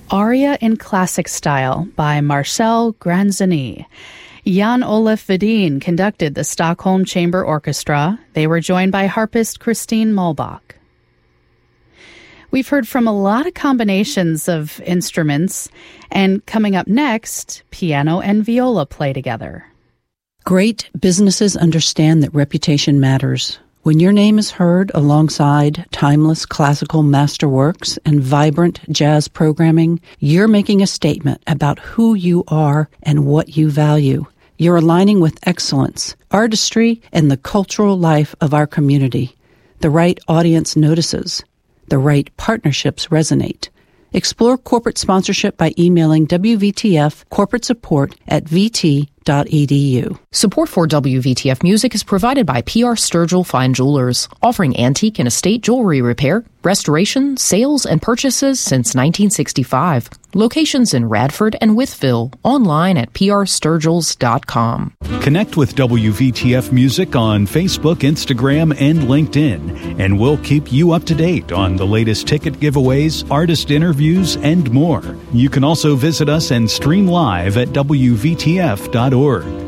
Aria in Classic Style by Marcel Granzoni. Jan-Olaf Vedin conducted the Stockholm Chamber Orchestra. They were joined by harpist Christine Muhlbach. We've heard from a lot of combinations of instruments, and coming up next, piano and viola play together. Great businesses understand that reputation matters. When your name is heard alongside timeless classical masterworks and vibrant jazz programming, you're making a statement about who you are and what you value. You're aligning with excellence, artistry, and the cultural life of our community. The right audience notices. The right partnerships resonate. Explore corporate sponsorship by emailing WVTF corporate support at vt.edu. Support for WVTF Music is provided by PR Sturgill Fine Jewelers, offering antique and estate jewelry repair, restoration, sales, and purchases since 1965. Locations in Radford and Wytheville. Online at prsturgills.com. Connect with WVTF Music on Facebook, Instagram, and LinkedIn, and we'll keep you up to date on the latest ticket giveaways, artist interviews, and more. You can also visit us and stream live at WVTF.org.